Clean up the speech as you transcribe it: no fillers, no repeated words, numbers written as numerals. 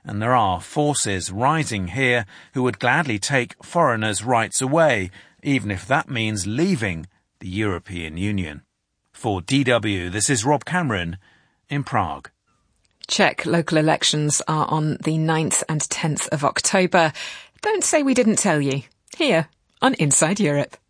and there are forces rising here who would gladly take foreigners' rights away, even if that means leaving the European Union. For DW, this is Rob Cameron in Prague. Czech local elections are on the 9th and 10th of October. Don't say we didn't tell you. Here on Inside Europe.